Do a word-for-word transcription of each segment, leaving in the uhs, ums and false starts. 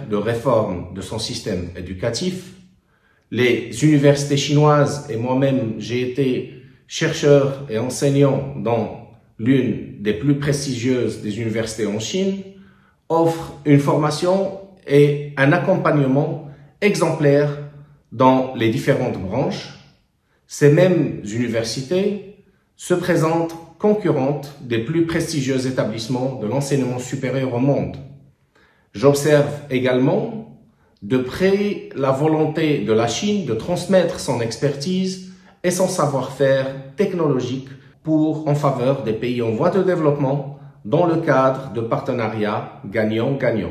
de réforme de son système éducatif. Les universités chinoises, et moi-même j'ai été chercheur et enseignant dans l'une des plus prestigieuses des universités en Chine, offrent une formation et un accompagnement exemplaire dans les différentes branches. Ces mêmes universités se présentent concurrentes des plus prestigieux établissements de l'enseignement supérieur au monde. J'observe également de près la volonté de la Chine de transmettre son expertise et son savoir-faire technologique pour en faveur des pays en voie de développement dans le cadre de partenariats gagnant-gagnant.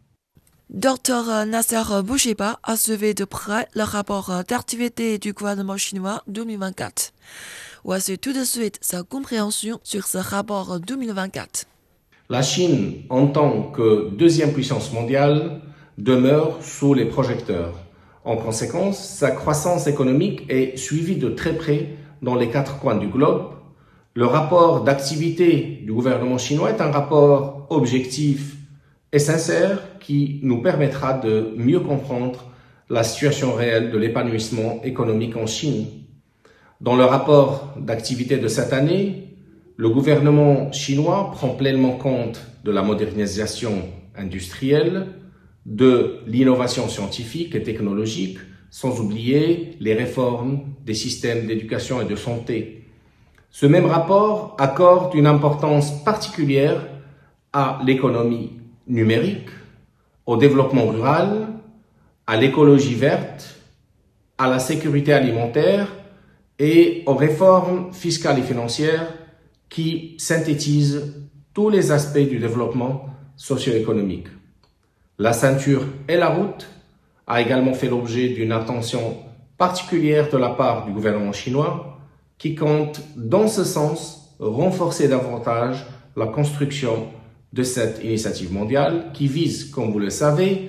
Docteur Nasser Bourguiba a suivi de près le rapport d'activité du gouvernement chinois deux mille vingt-quatre. Voici tout de suite sa compréhension sur ce rapport deux mille vingt-quatre. La Chine, en tant que deuxième puissance mondiale, demeure sous les projecteurs. En conséquence, sa croissance économique est suivie de très près dans les quatre coins du globe. Le rapport d'activité du gouvernement chinois est un rapport objectif et sincère qui nous permettra de mieux comprendre la situation réelle de l'épanouissement économique en Chine. Dans le rapport d'activité de cette année, le gouvernement chinois prend pleinement compte de la modernisation industrielle, de l'innovation scientifique et technologique, sans oublier les réformes des systèmes d'éducation et de santé. Ce même rapport accorde une importance particulière à l'économie numérique, au développement rural, à l'écologie verte, à la sécurité alimentaire et aux réformes fiscales et financières qui synthétisent tous les aspects du développement socio-économique. La ceinture et la route a également fait l'objet d'une attention particulière de la part du gouvernement chinois qui compte, dans ce sens, renforcer davantage la construction de cette initiative mondiale qui vise, comme vous le savez,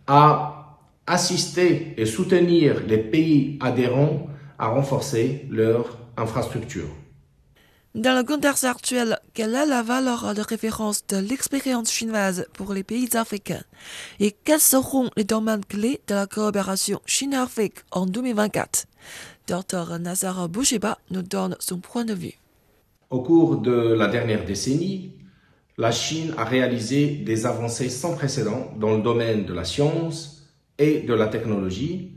à assister et soutenir les pays adhérents à renforcer leur infrastructure. Dans le contexte actuel, quelle est la valeur de référence de l'expérience chinoise pour les pays africains et quels seront les domaines clés de la coopération Chine-Afrique en deux mille vingt-quatre? Docteur Nasser Bourguiba nous donne son point de vue. Au cours de la dernière décennie, la Chine a réalisé des avancées sans précédent dans le domaine de la science et de la technologie,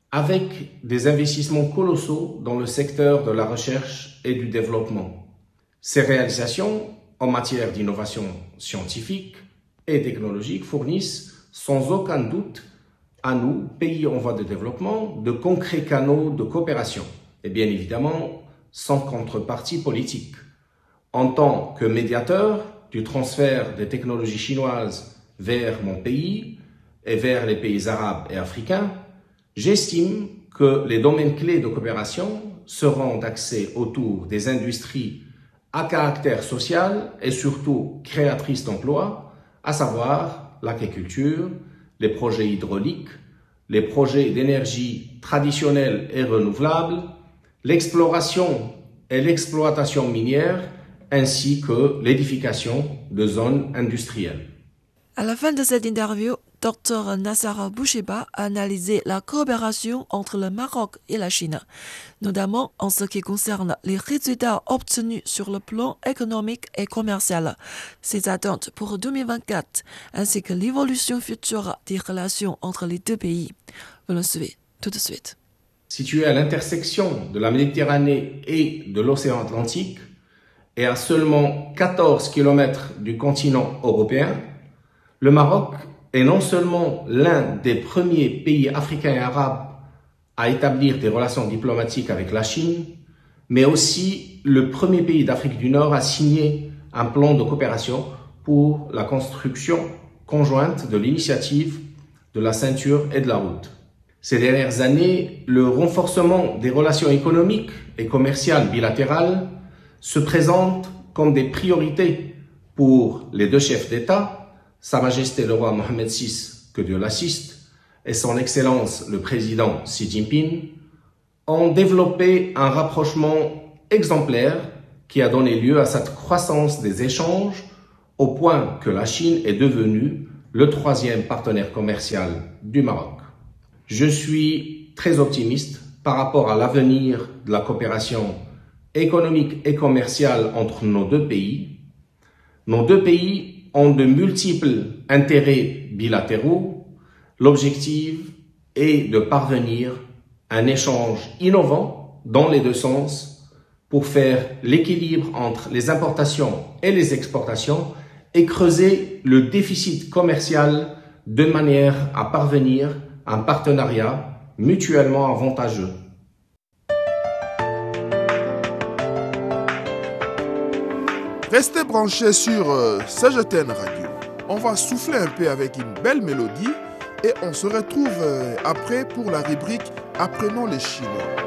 avec des investissements colossaux dans le secteur de la recherche et du développement. Ces réalisations en matière d'innovation scientifique et technologique fournissent sans aucun doute à nous, pays en voie de développement, de concrets canaux de coopération et bien évidemment sans contrepartie politique. En tant que médiateur du transfert des technologies chinoises vers mon pays et vers les pays arabes et africains, j'estime que les domaines clés de coopération seront axés autour des industries à caractère social et surtout créatrices d'emplois, à savoir l'agriculture, les projets hydrauliques, les projets d'énergie traditionnelle et renouvelable, l'exploration et l'exploitation minière, ainsi que l'édification de zones industrielles. À la fin de cette interview, Docteur Nasser Bourguiba a analysé la coopération entre le Maroc et la Chine, notamment en ce qui concerne les résultats obtenus sur le plan économique et commercial, ses attentes pour deux mille vingt-quatre, ainsi que l'évolution future des relations entre les deux pays. Vous le suivez tout de suite. Situé à l'intersection de la Méditerranée et de l'océan Atlantique, et à seulement quatorze kilomètres du continent européen, le Maroc est non seulement l'un des premiers pays africains et arabes à établir des relations diplomatiques avec la Chine, mais aussi le premier pays d'Afrique du Nord à signer un plan de coopération pour la construction conjointe de l'initiative de la ceinture et de la route. Ces dernières années, le renforcement des relations économiques et commerciales bilatérales se présente comme des priorités pour les deux chefs d'État, Sa Majesté le roi Mohammed six, que Dieu l'assiste, et son Excellence le président Xi Jinping, ont développé un rapprochement exemplaire qui a donné lieu à cette croissance des échanges au point que la Chine est devenue le troisième partenaire commercial du Maroc. Je suis très optimiste par rapport à l'avenir de la coopération économique et commerciale entre nos deux pays. Nos deux pays ont de multiples intérêts bilatéraux. L'objectif est de parvenir à un échange innovant dans les deux sens pour faire l'équilibre entre les importations et les exportations et creuser le déficit commercial de manière à parvenir à un partenariat mutuellement avantageux. Restez branchés sur euh, C G T N Radio. On va souffler un peu avec une belle mélodie et on se retrouve euh, après pour la rubrique Apprenons les Chinois.